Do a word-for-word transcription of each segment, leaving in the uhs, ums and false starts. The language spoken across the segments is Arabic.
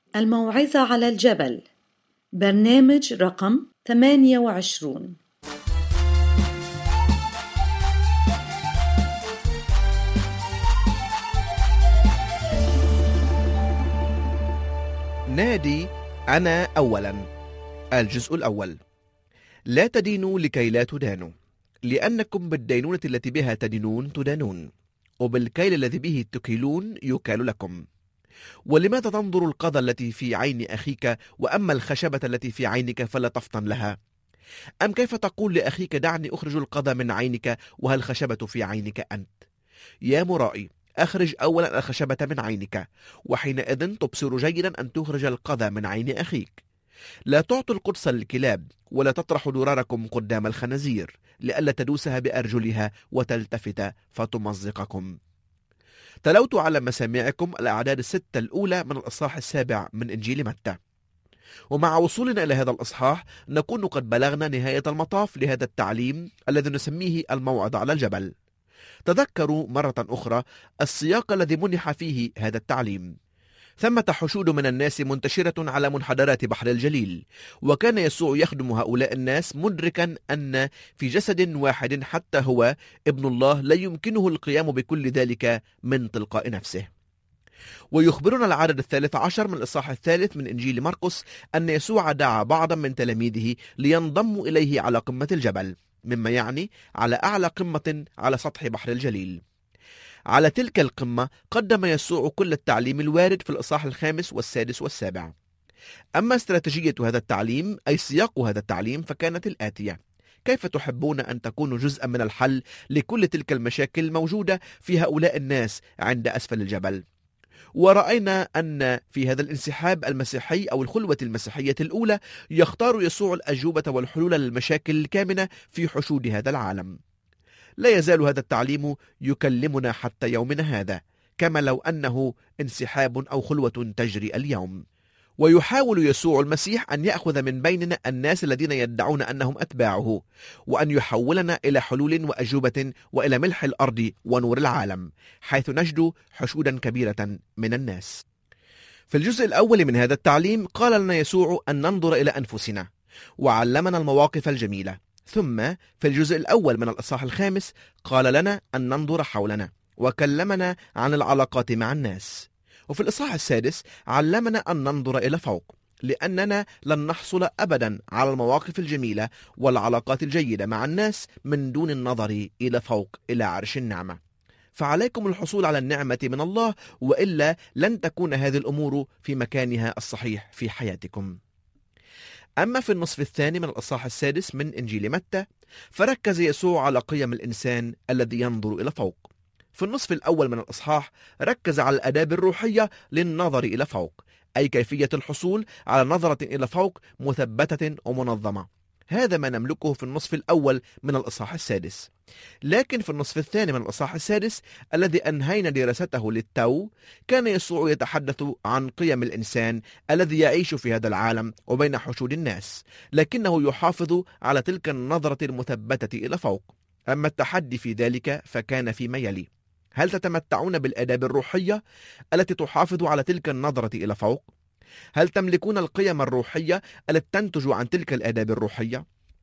الموعظة على الجبل، برنامج رقم ثمانية وعشرون. نادي أنا أولا. الجزء الأول. لا تدينوا لكي لا تدانوا، لأنكم بالدينونة التي بها تدينون تدانون، وبالكيل الذي به تكيلون يكال لكم. ولماذا تنظر القذى التي في عين أخيك، وأما الخشبة التي في عينك فلا تفطن لها؟ أم كيف تقول لأخيك دعني أخرج القذى من عينك وها الخشبة في عينك أنت؟ يا مرائي، أخرج أولا الخشبة من عينك، وحينئذ تبصر جيدا أن تخرج القذى من عين أخيك. لا تعطوا القدس للكلاب، ولا تطرحوا دراركم قدام الخنازير، لئلا تدوسها بأرجلها وتلتفت فتمزقكم. تلوت على مسامعكم الأعداد الستة الأولى من الإصحاح السابع من إنجيل متى. ومع وصولنا إلى هذا الإصحاح نكون قد بلغنا نهاية المطاف لهذا التعليم الذي نسميه الموعظة على الجبل. تذكروا مرة أخرى السياق الذي منح فيه هذا التعليم. ثمة حشود من الناس منتشرة على منحدرات بحر الجليل، وكان يسوع يخدم هؤلاء الناس مدركا أن في جسد واحد حتى هو ابن الله لا يمكنه القيام بكل ذلك من تلقاء نفسه. ويخبرنا العدد الثالث عشر من الإصحاح الثالث من إنجيل مرقس أن يسوع دعا بعضا من تلاميذه لينضموا إليه على قمة الجبل، مما يعني على أعلى قمة على سطح بحر الجليل. على تلك القمة قدم يسوع كل التعليم الوارد في الإصحاح الخامس والسادس والسابع. أما استراتيجية هذا التعليم أي سياق هذا التعليم فكانت الآتية: كيف تحبون أن تكونوا جزءا من الحل لكل تلك المشاكل الموجودة في هؤلاء الناس عند أسفل الجبل؟ ورأينا أن في هذا الانسحاب المسيحي أو الخلوة المسيحية الأولى يختار يسوع الأجوبة والحلول للمشاكل الكامنة في حشود هذا العالم. لا يزال هذا التعليم يكلمنا حتى يومنا هذا، كما لو أنه انسحاب أو خلوة تجري اليوم. ويحاول يسوع المسيح أن يأخذ من بيننا الناس الذين يدعون أنهم أتباعه، وأن يحولنا إلى حلول وأجوبة وإلى ملح الأرض ونور العالم، حيث نجد حشودا كبيرة من الناس. في الجزء الأول من هذا التعليم قال لنا يسوع أن ننظر إلى أنفسنا، وعلمنا المواقف الجميلة. ثم في الجزء الأول من الإصحاح الخامس قال لنا أن ننظر حولنا، وكلمنا عن العلاقات مع الناس. وفي الإصحاح السادس علمنا أن ننظر إلى فوق، لأننا لن نحصل أبدا على المواقف الجميلة والعلاقات الجيدة مع الناس من دون النظر إلى فوق إلى عرش النعمة. فعليكم الحصول على النعمة من الله، وإلا لن تكون هذه الأمور في مكانها الصحيح في حياتكم. أما في النصف الثاني من الإصحاح السادس من إنجيل متى فركز يسوع على قيم الإنسان الذي ينظر إلى فوق. في النصف الأول من الإصحاح ركز على الآداب الروحية للنظر إلى فوق، أي كيفية الحصول على نظرة إلى فوق مثبتة ومنظمة. هذا ما نملكه في النصف الأول من الإصحاح السادس. لكن في النصف الثاني من الإصحاح السادس الذي أنهينا دراسته للتو كان يسوع يتحدث عن قيم الإنسان الذي يعيش في هذا العالم وبين حشود الناس، لكنه يحافظ على تلك النظرة المثبتة إلى فوق. أما التحدي في ذلك فكان فيما يلي: هل تتمتعون بالآداب الروحية التي تحافظ على تلك النظرة إلى فوق؟ هل تملكون القيم الروحية التي تنتج عن تلك الآداب الروحية؟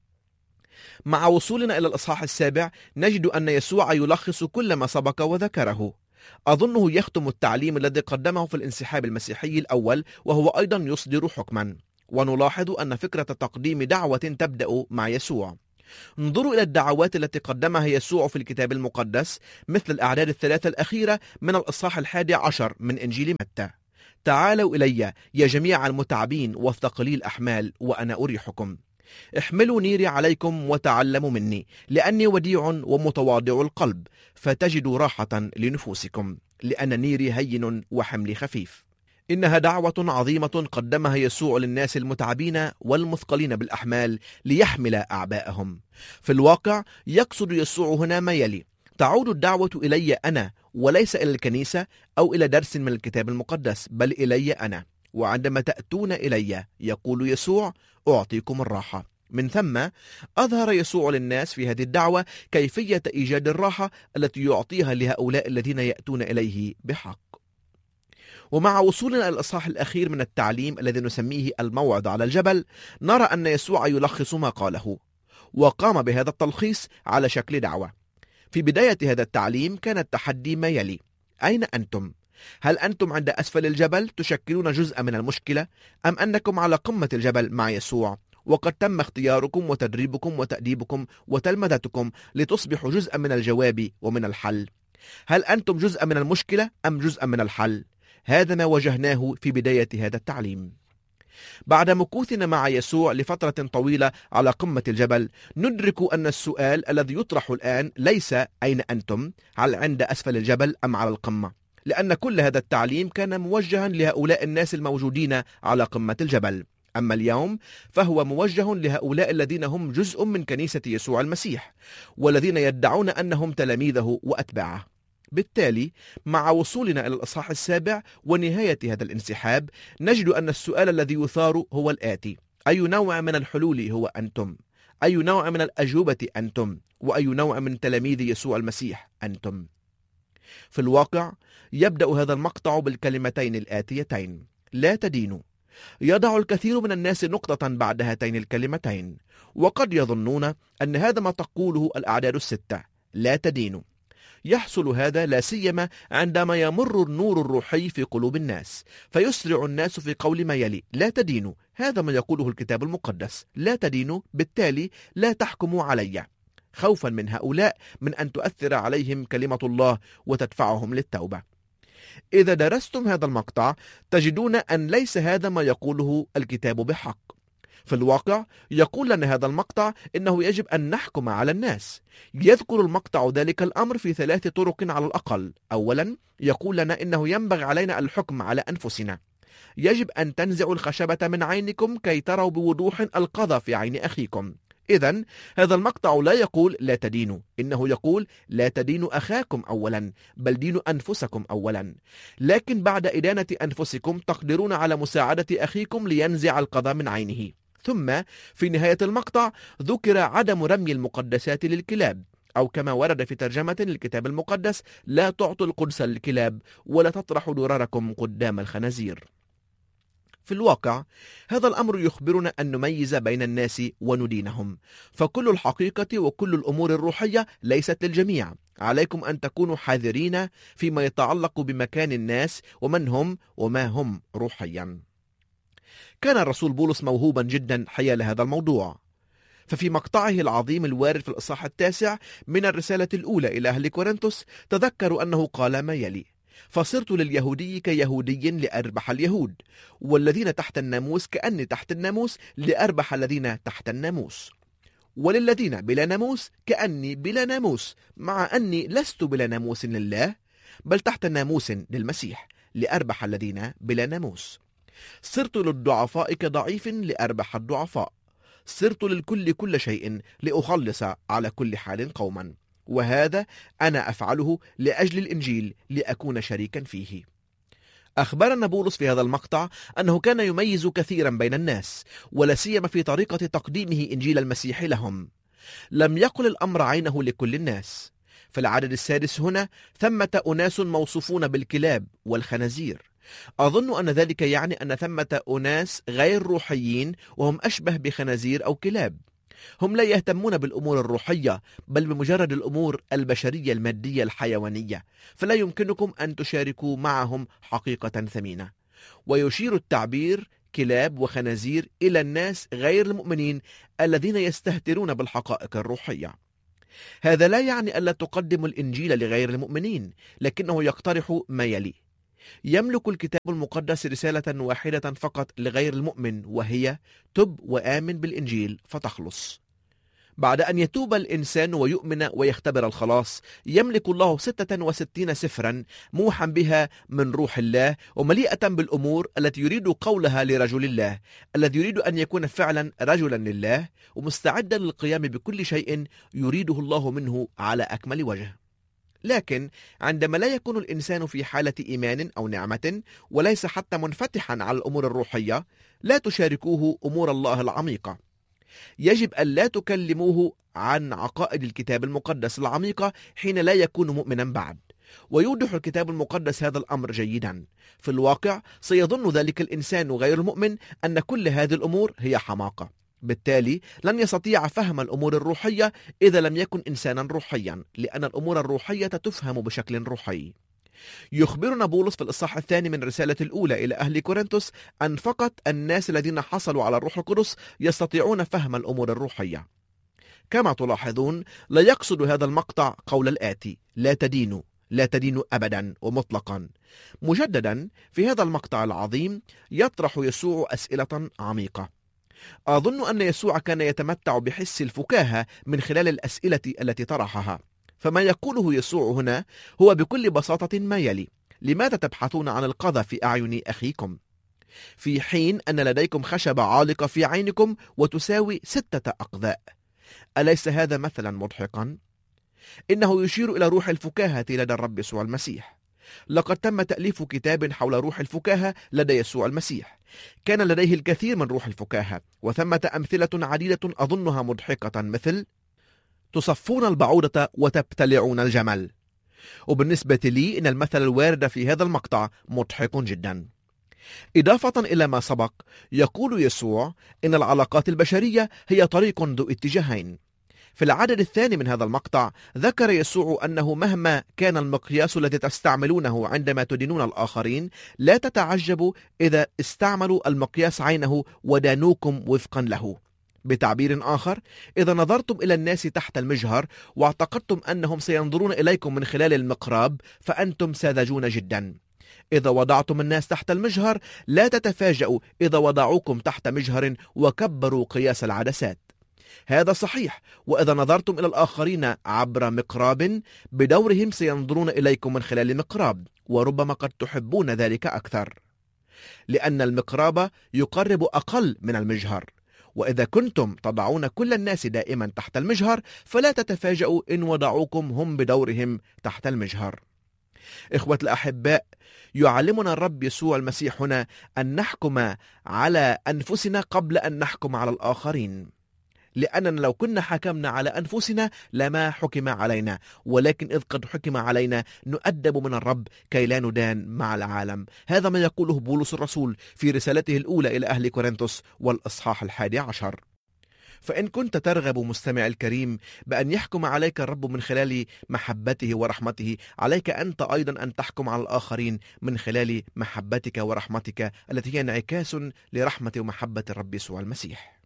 مع وصولنا إلى الإصحاح السابع نجد أن يسوع يلخص كل ما سبق وذكره. أظنه يختم التعليم الذي قدمه في الانسحاب المسيحي الأول، وهو أيضا يصدر حكما. ونلاحظ أن فكرة تقديم دعوة تبدأ مع يسوع. انظروا إلى الدعوات التي قدمها يسوع في الكتاب المقدس، مثل الأعداد الثلاثة الأخيرة من الإصحاح الحادي عشر من إنجيل متى: تعالوا إلي يا جميع المتعبين والثقلي الأحمال وأنا أريحكم. احملوا نيري عليكم وتعلموا مني، لأني وديع ومتواضع القلب، فتجدوا راحة لنفوسكم، لأن نيري هين وحملي خفيف. إنها دعوة عظيمة قدمها يسوع للناس المتعبين والمثقلين بالأحمال ليحمل أعباءهم. في الواقع يقصد يسوع هنا ما يلي: تعود الدعوة إلي أنا، وليس إلى الكنيسة أو إلى درس من الكتاب المقدس، بل إلي أنا. وعندما تأتون إلي، يقول يسوع، أعطيكم الراحة. من ثم أظهر يسوع للناس في هذه الدعوة كيفية إيجاد الراحة التي يعطيها لهؤلاء الذين يأتون إليه بحق. ومع وصولنا إلى الإصحاح الأخير من التعليم الذي نسميه الموعظة على الجبل، نرى أن يسوع يلخص ما قاله، وقام بهذا التلخيص على شكل دعوة. في بداية هذا التعليم كان التحدي ما يلي: أين أنتم؟ هل أنتم عند أسفل الجبل تشكلون جزءا من المشكلة، أم أنكم على قمة الجبل مع يسوع وقد تم اختياركم وتدريبكم وتأديبكم وتلمذتكم لتصبحوا جزءا من الجواب ومن الحل؟ هل أنتم جزءا من المشكلة أم جزءا من الحل؟ هذا ما واجهناه في بداية هذا التعليم. بعد مكوثنا مع يسوع لفترة طويلة على قمة الجبل، ندرك أن السؤال الذي يطرح الآن ليس أين أنتم، هل عند أسفل الجبل أم على القمة، لأن كل هذا التعليم كان موجها لهؤلاء الناس الموجودين على قمة الجبل. أما اليوم فهو موجه لهؤلاء الذين هم جزء من كنيسة يسوع المسيح، والذين يدعون أنهم تلاميذه وأتباعه. بالتالي مع وصولنا إلى الإصحاح السابع ونهاية هذا الانسحاب، نجد أن السؤال الذي يثار هو الآتي: أي نوع من الحلول هو أنتم؟ أي نوع من الأجوبة أنتم؟ وأي نوع من تلاميذ يسوع المسيح أنتم؟ في الواقع يبدأ هذا المقطع بالكلمتين الآتيتين: لا تدينوا. يضع الكثير من الناس نقطة بعد هاتين الكلمتين، وقد يظنون أن هذا ما تقوله الأعداد الستة: لا تدينوا. يحصل هذا لا سيما عندما يمر النور الروحي في قلوب الناس، فيسرع الناس في قول ما يلي: لا تدينوا. هذا ما يقوله الكتاب المقدس: لا تدينوا، بالتالي لا تحكموا علي، خوفا من هؤلاء من أن تؤثر عليهم كلمة الله وتدفعهم للتوبة. إذا درستم هذا المقطع تجدون أن ليس هذا ما يقوله الكتاب بحق. في الواقع يقول لنا هذا المقطع إنه يجب أن نحكم على الناس. يذكر المقطع ذلك الأمر في ثلاث طرق على الأقل. أولا، يقول لنا إنه ينبغي علينا الحكم على أنفسنا. يجب أن تنزعوا الخشبة من عينكم كي تروا بوضوح القذى في عين أخيكم. إذن هذا المقطع لا يقول لا تدينوا، إنه يقول لا تدينوا أخاكم أولا، بل دينوا أنفسكم أولا. لكن بعد إدانة أنفسكم تقدرون على مساعدة أخيكم لينزع القذى من عينه. ثم في نهاية المقطع ذكر عدم رمي المقدسات للكلاب، أو كما ورد في ترجمة للكتاب المقدس: لا تعطوا القدس للكلاب ولا تطرحوا دراركم قدام الخنازير. في الواقع هذا الأمر يخبرنا أن نميز بين الناس وندينهم، فكل الحقيقة وكل الأمور الروحية ليست للجميع. عليكم أن تكونوا حذرين فيما يتعلق بمكان الناس ومن هم وما هم روحيا. كان الرسول بولس موهوبا جدا حيال هذا الموضوع، ففي مقطعه العظيم الوارد في الإصحاح التاسع من الرسالة الأولى إلى أهل كورنثوس تذكروا أنه قال ما يلي: فصرت لليهودي كيهودي لأربح اليهود، والذين تحت الناموس كأني تحت الناموس لأربح الذين تحت الناموس، وللذين بلا ناموس كأني بلا ناموس، مع أني لست بلا ناموس لله بل تحت ناموس للمسيح لأربح الذين بلا ناموس. صرت للضعفاء كضعيف لأربح الضعفاء، صرت للكل كل شيء لأخلص على كل حال قوما، وهذا أنا أفعله لأجل الإنجيل لأكون شريكا فيه. أخبرنا بولس في هذا المقطع أنه كان يميز كثيرا بين الناس، ولا سيما في طريقة تقديمه إنجيل المسيح لهم. لم يقل الأمر عينه لكل الناس. في العدد السادس هنا: ثمة أناس موصوفون بالكلاب والخنازير. أظن أن ذلك يعني أن ثمة أناس غير روحيين وهم أشبه بخنازير أو كلاب. هم لا يهتمون بالأمور الروحية بل بمجرد الأمور البشرية المادية الحيوانية، فلا يمكنكم أن تشاركوا معهم حقيقة ثمينة. ويشير التعبير كلاب وخنازير إلى الناس غير المؤمنين الذين يستهترون بالحقائق الروحية. هذا لا يعني ألا تقدم الإنجيل لغير المؤمنين، لكنه يقترح ما يلي: يملك الكتاب المقدس رسالة واحدة فقط لغير المؤمن، وهي: تب وآمن بالإنجيل فتخلص. بعد أن يتوب الإنسان ويؤمن ويختبر الخلاص، يملك الله ستة وستين سفرا موحى بها من روح الله، ومليئة بالأمور التي يريد قولها لرجل الله الذي يريد أن يكون فعلا رجلا لله، ومستعدا للقيام بكل شيء يريده الله منه على أكمل وجه. لكن عندما لا يكون الإنسان في حالة إيمان أو نعمة، وليس حتى منفتحا على الأمور الروحية، لا تشاركوه أمور الله العميقة. يجب أن لا تكلموه عن عقائد الكتاب المقدس العميقة حين لا يكون مؤمنا بعد، ويوضح الكتاب المقدس هذا الأمر جيدا. في الواقع سيظن ذلك الإنسان غير المؤمن أن كل هذه الأمور هي حماقة، بالتالي لن يستطيع فهم الأمور الروحية إذا لم يكن إنسانا روحيا، لأن الأمور الروحية تفهم بشكل روحي. يخبرنا بولس في الإصحاح الثاني من رسالة الأولى إلى أهل كورنثوس أن فقط الناس الذين حصلوا على الروح القدس يستطيعون فهم الأمور الروحية. كما تلاحظون لا يقصد هذا المقطع قول الآتي: لا تدينوا، لا تدينوا أبدا ومطلقا. مجددا في هذا المقطع العظيم يطرح يسوع أسئلة عميقة. أظن أن يسوع كان يتمتع بحس الفكاهة من خلال الأسئلة التي طرحها. فما يقوله يسوع هنا هو بكل بساطة ما يلي: لماذا تبحثون عن القذى في أعين أخيكم في حين أن لديكم خشبة عالقة في عينكم وتساوي ستة أقذاء؟ أليس هذا مثلا مضحكا؟ إنه يشير إلى روح الفكاهة لدى الرب يسوع المسيح. لقد تم تأليف كتاب حول روح الفكاهة لدى يسوع المسيح. كان لديه الكثير من روح الفكاهة، وثمة أمثلة عديدة أظنها مضحكة، مثل: تصفون البعوضة وتبتلعون الجمل. وبالنسبة لي إن المثل الوارد في هذا المقطع مضحك جدا. إضافة إلى ما سبق، يقول يسوع إن العلاقات البشرية هي طريق ذو اتجاهين. في العدد الثاني من هذا المقطع ذكر يسوع أنه مهما كان المقياس الذي تستعملونه عندما تدينون الآخرين، لا تتعجبوا إذا استعملوا المقياس عينه ودانوكم وفقا له. بتعبير آخر، إذا نظرتم إلى الناس تحت المجهر واعتقدتم أنهم سينظرون إليكم من خلال المقراب، فأنتم ساذجون جدا. إذا وضعتم الناس تحت المجهر، لا تتفاجؤوا إذا وضعوكم تحت مجهر وكبروا قياس العدسات. هذا صحيح. وإذا نظرتم إلى الآخرين عبر مقراب، بدورهم سينظرون إليكم من خلال مقراب، وربما قد تحبون ذلك أكثر، لأن المقراب يقرب أقل من المجهر. وإذا كنتم تضعون كل الناس دائما تحت المجهر، فلا تتفاجؤوا إن وضعوكم هم بدورهم تحت المجهر. إخوة الأحباء، يعلمنا الرب يسوع المسيح هنا أن نحكم على أنفسنا قبل أن نحكم على الآخرين، لأننا لو كنا حكمنا على أنفسنا لما حكم علينا، ولكن إذ قد حكم علينا نؤدب من الرب كي لا ندان مع العالم. هذا ما يقوله بولس الرسول في رسالته الأولى إلى أهل كورنثوس والإصحاح الحادي عشر. فإن كنت ترغب مستمع الكريم بأن يحكم عليك الرب من خلال محبته ورحمته، عليك أنت أيضا أن تحكم على الآخرين من خلال محبتك ورحمتك التي هي انعكاس لرحمة ومحبة الرب يسوع المسيح.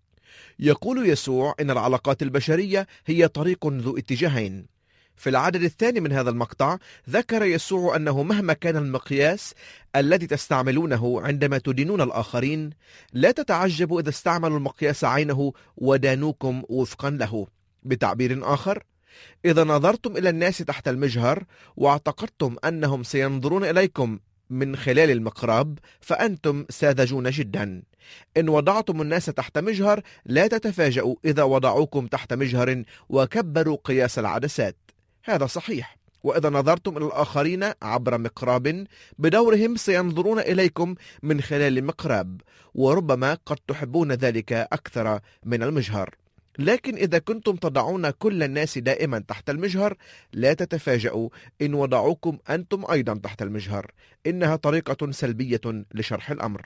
يقول يسوع إن العلاقات البشرية هي طريق ذو اتجاهين. في العدد الثاني من هذا المقطع ذكر يسوع أنه مهما كان المقياس الذي تستعملونه عندما تدينون الآخرين، لا تتعجبوا إذا استعملوا المقياس عينه ودانوكم وفقا له. بتعبير آخر، إذا نظرتم إلى الناس تحت المجهر واعتقدتم أنهم سينظرون إليكم من خلال المقراب، فأنتم ساذجون جدا. إن وضعتم الناس تحت مجهر، لا تتفاجؤوا إذا وضعوكم تحت مجهر وكبروا قياس العدسات. هذا صحيح. وإذا نظرتم إلى الآخرين عبر مقراب، بدورهم سينظرون إليكم من خلال مقراب، وربما قد تحبون ذلك أكثر من المجهر. لكن إذا كنتم تضعون كل الناس دائما تحت المجهر، لا تتفاجؤوا إن وضعوكم أنتم أيضا تحت المجهر. إنها طريقة سلبية لشرح الأمر.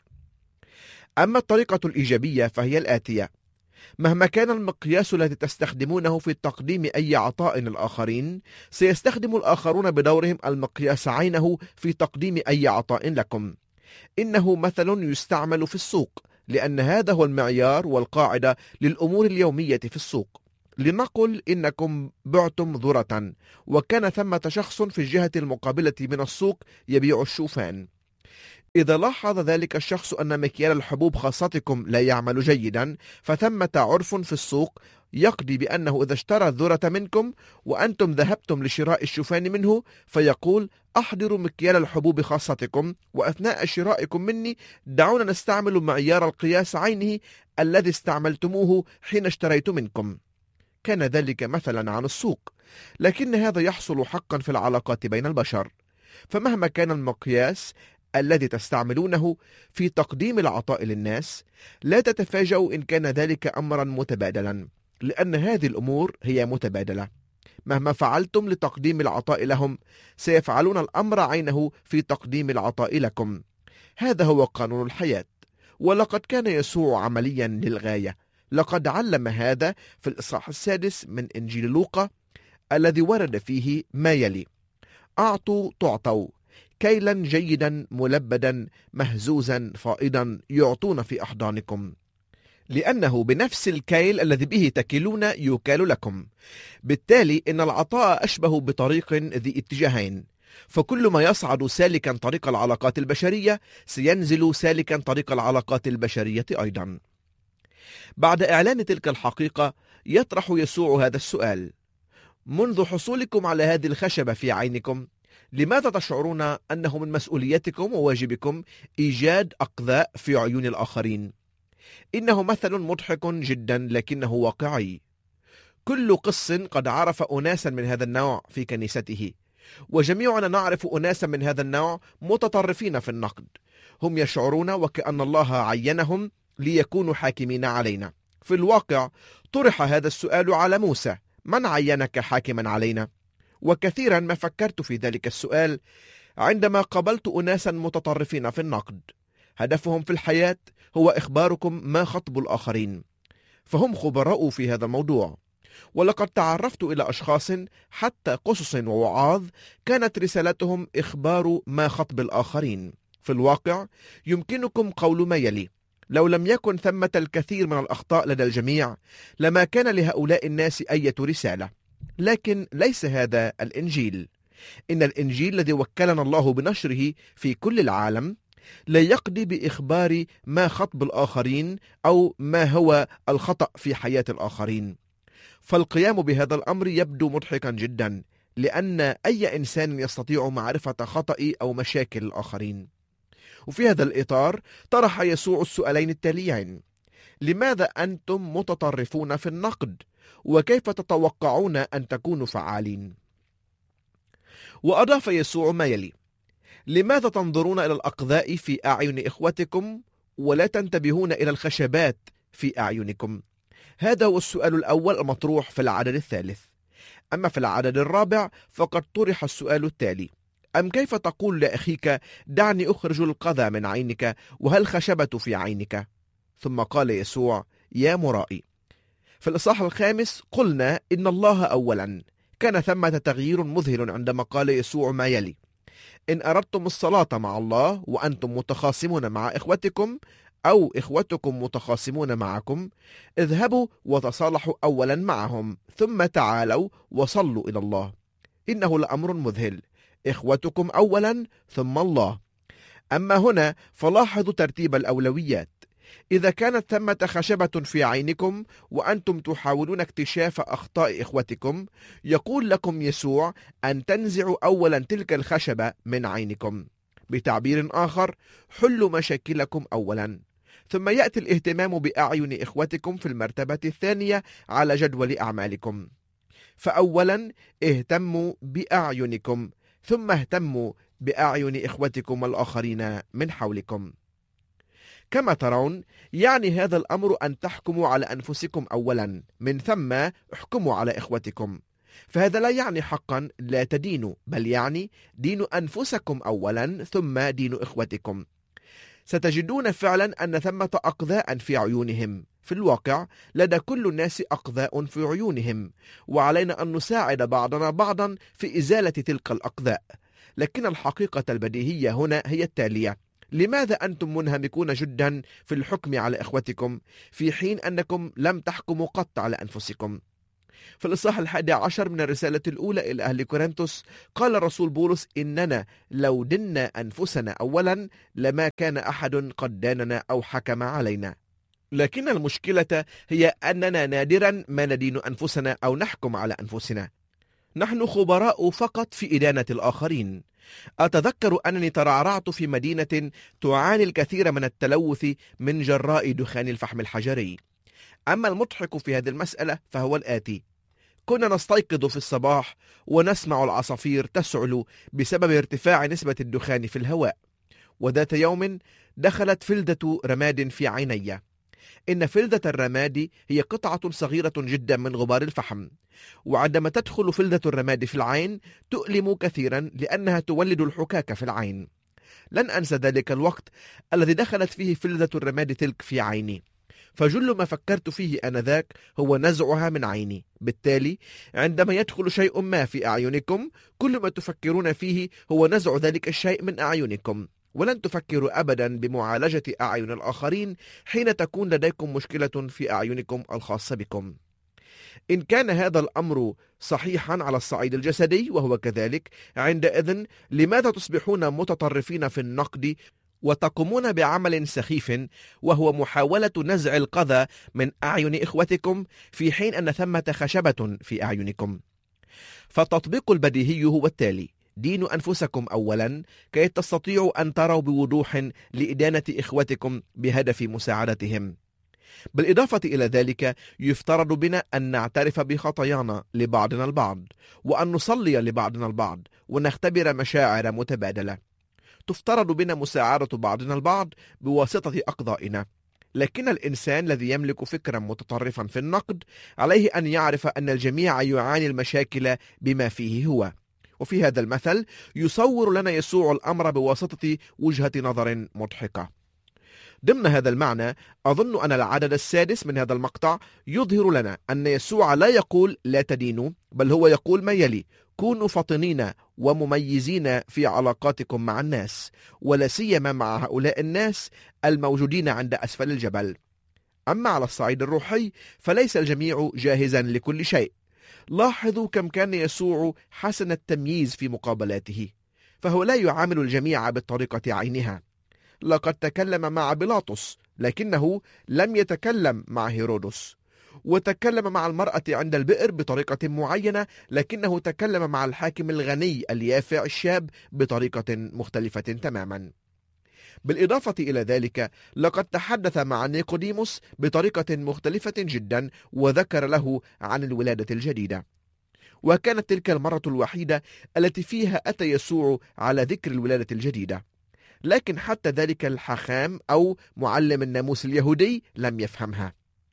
أما الطريقة الإيجابية فهي الآتية: مهما كان المقياس الذي تستخدمونه في تقديم أي عطاء للآخرين، سيستخدم الآخرون بدورهم المقياس عينه في تقديم أي عطاء لكم. إنه مثل يستعمل في السوق، لأن هذا هو المعيار والقاعدة للأمور اليومية في السوق. لنقل إنكم بعتم ذرة، وكان ثمة شخص في الجهة المقابلة من السوق يبيع الشوفان. إذا لاحظ ذلك الشخص أن مكيال الحبوب خاصتكم لا يعمل جيدا، فثمة عرف في السوق يقضي بأنه إذا اشترى الذرة منكم وأنتم ذهبتم لشراء الشوفان منه، فيقول: أحضروا مكيال الحبوب خاصتكم، وأثناء شرائكم مني دعونا نستعمل معيار القياس عينه الذي استعملتموه حين اشتريت منكم. كان ذلك مثلا عن السوق، لكن هذا يحصل حقا في العلاقات بين البشر. فمهما كان المقياس الذي تستعملونه في تقديم العطاء للناس، لا تتفاجؤوا إن كان ذلك أمرا متبادلا، لأن هذه الأمور هي متبادلة. مهما فعلتم لتقديم العطاء لهم سيفعلون الأمر عينه في تقديم العطاء لكم. هذا هو قانون الحياة، ولقد كان يسوع عمليا للغاية. لقد علم هذا في الإصحاح السادس من إنجيل لوقا الذي ورد فيه ما يلي: أعطوا تعطوا، كيلا جيدا ملبدا مهزوزا فائضا يعطون في أحضانكم، لأنه بنفس الكيل الذي به تكلون يكال لكم. بالتالي إن العطاء أشبه بطريق ذي اتجاهين، فكل ما يصعد سالكا طريق العلاقات البشرية سينزل سالكا طريق العلاقات البشرية أيضا. بعد إعلان تلك الحقيقة يطرح يسوع هذا السؤال: منذ حصولكم على هذه الخشبة في عينكم، لماذا تشعرون أنه من مسؤوليتكم وواجبكم إيجاد أقذاء في عيون الآخرين؟ إنه مثل مضحك جدا لكنه واقعي. كل قس قد عرف أناسا من هذا النوع في كنيسته، وجميعنا نعرف أناسا من هذا النوع متطرفين في النقد. هم يشعرون وكأن الله عينهم ليكونوا حاكمين علينا. في الواقع طرح هذا السؤال على موسى: من عينك حاكما علينا؟ وكثيرا ما فكرت في ذلك السؤال عندما قابلت أناسا متطرفين في النقد. هدفهم في الحياة هو إخباركم ما خطب الآخرين، فهم خبراء في هذا الموضوع. ولقد تعرفت إلى أشخاص حتى قصص ووعاظ كانت رسالتهم إخبار ما خطب الآخرين. في الواقع يمكنكم قول ما يلي: لو لم يكن ثمة الكثير من الأخطاء لدى الجميع لما كان لهؤلاء الناس أي رسالة. لكن ليس هذا الإنجيل. إن الإنجيل الذي وكلنا الله بنشره في كل العالم لا يقضي بإخبار ما خطب الآخرين أو ما هو الخطأ في حياة الآخرين. فالقيام بهذا الأمر يبدو مضحكا جدا، لأن أي إنسان يستطيع معرفة خطأ أو مشاكل الآخرين. وفي هذا الإطار طرح يسوع السؤالين التاليين: لماذا أنتم متطرفون في النقد؟ وكيف تتوقعون أن تكونوا فعالين؟ وأضاف يسوع ما يلي: لماذا تنظرون إلى الأقذاء في أعين إخوتكم ولا تنتبهون إلى الخشبات في أعينكم؟ هذا هو السؤال الأول المطروح في العدد الثالث. أما في العدد الرابع فقد طرح السؤال التالي: أم كيف تقول لأخيك دعني أخرج القذى من عينك وهل الخشبة في عينك؟ ثم قال يسوع: يا مرائي. في الإصحاح الخامس قلنا إن الله أولا. كان ثمة تغيير مذهل عندما قال يسوع ما يلي: إن أردتم الصلاة مع الله وأنتم متخاصمون مع إخوتكم أو إخوتكم متخاصمون معكم، اذهبوا وتصالحوا أولا معهم ثم تعالوا وصلوا إلى الله. إنه لأمر مذهل، إخوتكم أولا ثم الله. أما هنا فلاحظوا ترتيب الأولويات. إذا كانت ثمة خشبة في عينكم وأنتم تحاولون اكتشاف أخطاء إخوتكم، يقول لكم يسوع أن تنزعوا أولا تلك الخشبة من عينكم. بتعبير آخر، حلوا مشاكلكم أولا، ثم يأتي الاهتمام بأعين إخوتكم في المرتبة الثانية على جدول أعمالكم. فأولا اهتموا بأعينكم، ثم اهتموا بأعين إخوتكم الآخرين من حولكم. كما ترون، يعني هذا الأمر أن تحكموا على أنفسكم أولا، من ثم احكموا على إخوتكم. فهذا لا يعني حقا لا تدينوا، بل يعني دينوا أنفسكم أولا ثم دينوا إخوتكم. ستجدون فعلا أن ثمة أقذاء في عيونهم. في الواقع لدى كل الناس أقذاء في عيونهم، وعلينا أن نساعد بعضنا بعضا في إزالة تلك الأقذاء. لكن الحقيقة البديهية هنا هي التالية: لماذا أنتم منهمكون جدا في الحكم على إخوتكم في حين أنكم لم تحكموا قط على أنفسكم؟ في الإصحاح الحادي عشر من الرسالة الأولى إلى أهل كورنثوس قال الرسول بولس: إننا لو دنا أنفسنا أولا لما كان أحد قد داننا أو حكم علينا. لكن المشكلة هي أننا نادرا ما ندين أنفسنا أو نحكم على أنفسنا. نحن خبراء فقط في إدانة الآخرين. أتذكر أنني ترعرعت في مدينة تعاني الكثير من التلوث من جراء دخان الفحم الحجري. أما المضحك في هذه المسألة فهو الآتي: كنا نستيقظ في الصباح ونسمع العصافير تسعل بسبب ارتفاع نسبة الدخان في الهواء. وذات يوم دخلت فلدة رماد في عيني. إن فلذة الرماد هي قطعة صغيرة جدا من غبار الفحم، وعندما تدخل فلذة الرماد في العين تؤلم كثيرا لأنها تولد الحكاك في العين. لن أنسى ذلك الوقت الذي دخلت فيه فلذة الرماد تلك في عيني، فجل ما فكرت فيه آنذاك هو نزعها من عيني. بالتالي عندما يدخل شيء ما في أعينكم، كل ما تفكرون فيه هو نزع ذلك الشيء من أعينكم، ولن تفكروا أبدا بمعالجة أعين الآخرين حين تكون لديكم مشكلة في أعينكم الخاصة بكم. إن كان هذا الأمر صحيحا على الصعيد الجسدي وهو كذلك، عندئذ لماذا تصبحون متطرفين في النقد وتقومون بعمل سخيف وهو محاولة نزع القذى من أعين إخوتكم في حين أن ثمة خشبة في أعينكم؟ فالتطبيق البديهي هو التالي: دينوا أنفسكم أولا كي تستطيعوا أن تروا بوضوح لإدانة إخوتكم بهدف مساعدتهم. بالإضافة إلى ذلك، يفترض بنا أن نعترف بخطايانا لبعضنا البعض، وأن نصلي لبعضنا البعض، ونختبر مشاعر متبادلة. تفترض بنا مساعدة بعضنا البعض بواسطة أقضائنا. لكن الإنسان الذي يملك فكرا متطرفا في النقد عليه أن يعرف أن الجميع يعاني المشاكل بما فيه هو. وفي هذا المثل يصور لنا يسوع الأمر بواسطة وجهة نظر مضحكة. ضمن هذا المعنى، أظن أن العدد السادس من هذا المقطع يظهر لنا أن يسوع لا يقول لا تدينوا، بل هو يقول ما يلي: كونوا فطنين ومميزين في علاقاتكم مع الناس، ولا سيما مع هؤلاء الناس الموجودين عند أسفل الجبل. أما على الصعيد الروحي فليس الجميع جاهزا لكل شيء. لاحظوا كم كان يسوع حسن التمييز في مقابلاته، فهو لا يعامل الجميع بالطريقة عينها. لقد تكلم مع بيلاطس لكنه لم يتكلم مع هيرودس، وتكلم مع المرأة عند البئر بطريقة معينة، لكنه تكلم مع الحاكم الغني اليافع الشاب بطريقة مختلفة تماما. بالإضافة إلى ذلك، لقد تحدث مع نيقوديموس بطريقة مختلفة جدا، وذكر له عن الولادة الجديدة. وكانت تلك المرة الوحيدة التي فيها أتى يسوع على ذكر الولادة الجديدة. لكن حتى ذلك الحاخام أو معلم الناموس اليهودي لم يفهمها.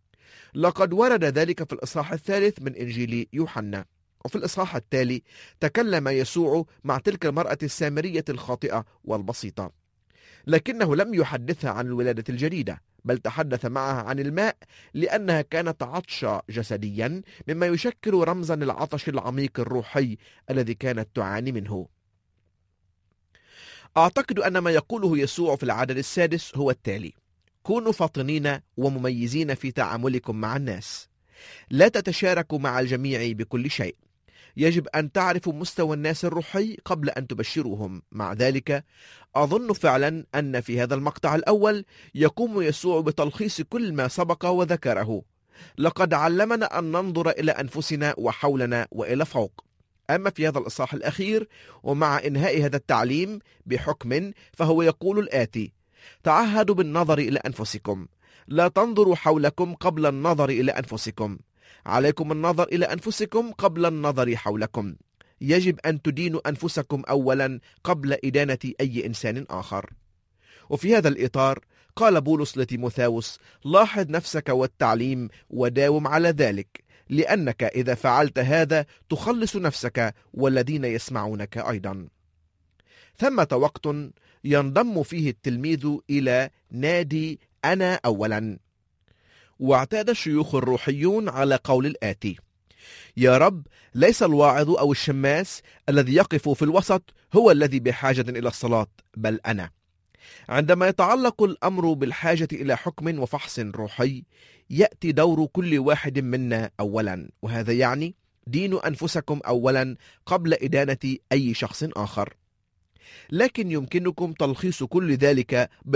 لقد ورد ذلك في الإصحاح الثالث من إنجيل يوحنا. وفي الإصحاح التالي تكلم يسوع مع تلك المرأة السامرية الخاطئة والبسيطة، لكنه لم يحدثها عن الولادة الجديدة، بل تحدث معها عن الماء لأنها كانت عطشة جسديا، مما يشكل رمزا للعطش العميق الروحي الذي كانت تعاني منه. أعتقد أن ما يقوله يسوع في العدد السادس هو التالي: كونوا فاطنين ومميزين في تعاملكم مع الناس، لا تتشاركوا مع الجميع بكل شيء. يجب أن تعرفوا مستوى الناس الروحي قبل أن تبشروهم. مع ذلك، أظن فعلا أن في هذا المقطع الأول يقوم يسوع بتلخيص كل ما سبق وذكره. لقد علمنا أن ننظر إلى أنفسنا وحولنا وإلى فوق. أما في هذا الإصحاح الأخير ومع إنهاء هذا التعليم بحكم، فهو يقول الآتي: تعهدوا بالنظر إلى أنفسكم، لا تنظروا حولكم قبل النظر إلى أنفسكم، عليكم النظر إلى أنفسكم قبل النظر حولكم. يجب أن تدينوا أنفسكم أولا قبل إدانة أي إنسان آخر. وفي هذا الإطار قال بولس لتيموثاوس: لاحظ نفسك والتعليم وداوم على ذلك، لأنك إذا فعلت هذا تخلص نفسك والذين يسمعونك أيضا. ثمة وقت ينضم فيه التلميذ إلى نادي أنا أولا، واعتاد الشيوخ الروحيون على قول الآتي: يا رب، ليس الواعظ أو الشماس الذي يقف في الوسط هو الذي بحاجة إلى الصلاة، بل أنا. عندما يتعلق الأمر بالحاجة إلى حكم وفحص روحي، يأتي دور كل واحد منا أولا، وهذا يعني دينوا أنفسكم أولا قبل إدانة أي شخص آخر. لكن يمكنكم تلخيص كل ذلك